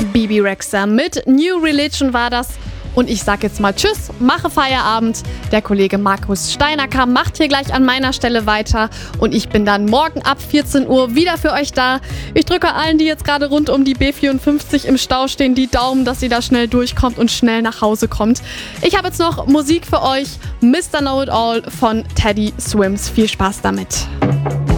Bebe Rexha mit New Religion war das. Und ich sag jetzt mal Tschüss, mache Feierabend. Der Kollege Markus Steinacker macht hier gleich an meiner Stelle weiter. Und ich bin dann morgen ab 14 Uhr wieder für euch da. Ich drücke allen, die jetzt gerade rund um die B54 im Stau stehen, die Daumen, dass ihr da schnell durchkommt und schnell nach Hause kommt. Ich habe jetzt noch Musik für euch. Mr. Know It All von Teddy Swims. Viel Spaß damit.